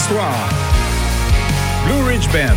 l'histoire. Blue Ridge Band.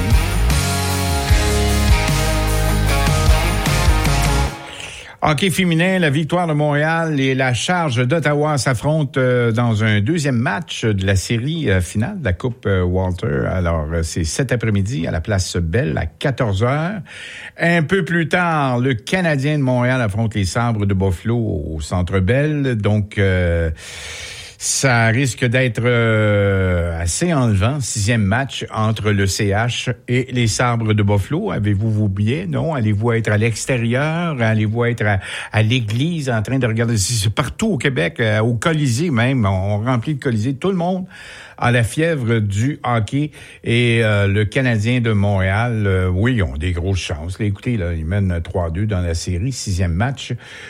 Hockey féminin, la Victoire de Montréal et la Charge d'Ottawa s'affrontent dans un deuxième match de la série finale de la Coupe Walter. Alors, c'est cet après-midi à la Place Belle à 14h. Un peu plus tard, le Canadien de Montréal affronte les Sabres de Buffalo au Centre Bell. Donc, ça risque d'être assez enlevant. 6e match entre le CH et les Sabres de Buffalo. Avez-vous vos billets? Non? Allez-vous être à l'extérieur? Allez-vous être à l'église en train de regarder? C'est partout au Québec, au Colisée même. On remplit le Colisée. Tout le monde a la fièvre du hockey. Et le Canadien de Montréal, oui, ils ont des grosses chances. Là, écoutez, là, ils mènent 3-2 dans la série. 6e match.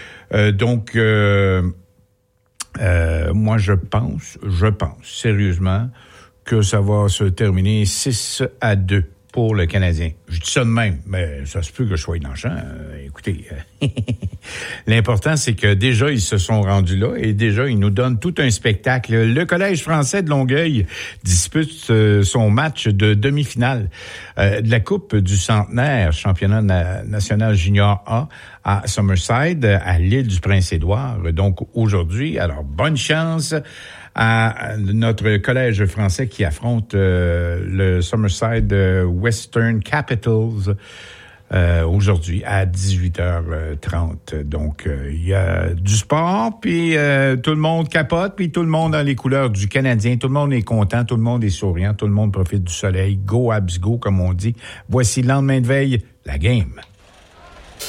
Moi, je pense sérieusement que ça va se terminer 6-2 pour le Canadien. Je dis ça de même, mais ça se peut que je sois dans le champ. Écoutez, l'important, c'est que déjà, ils se sont rendus là et déjà, ils nous donnent tout un spectacle. Le Collège français de Longueuil dispute son match de demi-finale de la Coupe du Centenaire, championnat national junior A, à Summerside, à l'île du Prince-Édouard. Donc, aujourd'hui, alors, bonne chance à notre collège français qui affronte le Summerside Western Capitals aujourd'hui à 18h30. Donc, il y a du sport, puis tout le monde capote, puis tout le monde a les couleurs du Canadien. Tout le monde est content, tout le monde est souriant, tout le monde profite du soleil. Go Habs go, comme on dit. Voici le lendemain de veille, la game.